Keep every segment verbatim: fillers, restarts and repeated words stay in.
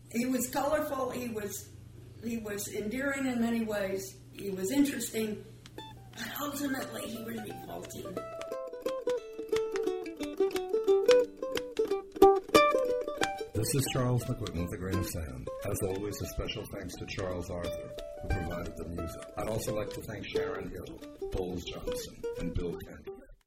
He was colorful. He was he was endearing in many ways. He was interesting, but ultimately he was revolting. This is Charles McQuitton with A Grain of Sand. As always, a special thanks to Charles Arthur, who provided the music. I'd also like to thank Sharon Hill, Bowles Johnson, and Bill Kent.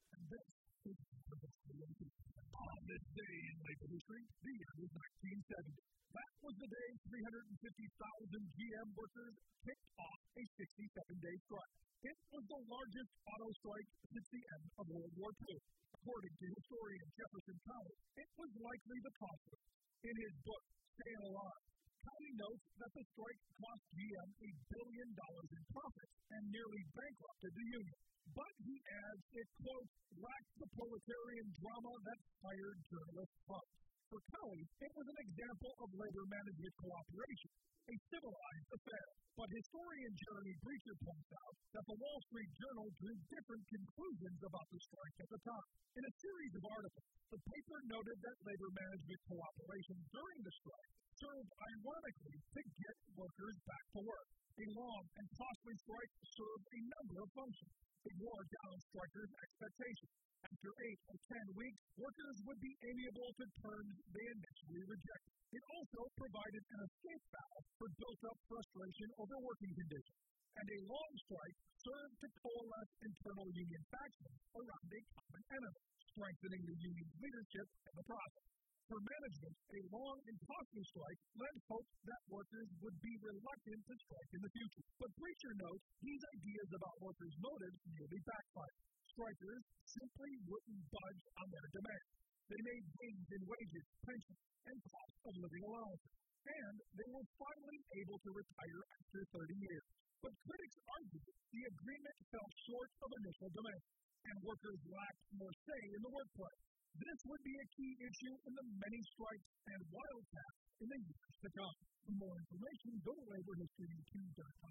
On this day in Maple history, the year was nineteen seventy. That was the day three hundred fifty thousand G M workers kicked off a sixty-seven day strike. It was the largest auto strike since the end of World War Two. According to historian Jefferson Cowley, it was likely the cost. In his book, Staying Alive, Cowley notes that the strike cost G M a billion dollars in profits and nearly bankrupted the union. But he adds it, quote, lacked the proletarian drama that fired journalists from. For Cowley, it was an example of labor management cooperation, a civilized affair. But historian Jeremy Breacher points out that the Wall Street Journal drew different conclusions about the strike at the time. In a series of articles, the paper noted that labor management cooperation during the strike served ironically to get workers back to work. A long and costly strike served a number of functions. It wore down strikers' expectations. After eight or ten weeks, workers would be amiable to terms they initially rejected. It also provided an escape valve for built-up frustration over working conditions. And a long strike served to coalesce internal union factions around a common enemy, strengthening the union's leadership in the process. For management, a long and costly strike lent hope that workers would be reluctant to strike in the future. But Breacher notes these ideas about workers' motives nearly backfired. Strikers simply wouldn't budge on their demands. They made gains in wages, pensions, and cost of living allowances. And they were finally able to retire after thirty years. But critics argued the agreement fell short of initial demands, and workers lacked more say in the workplace. This would be a key issue in the many strikes and wildcats in the years to come. For more information, go to labor history dot com.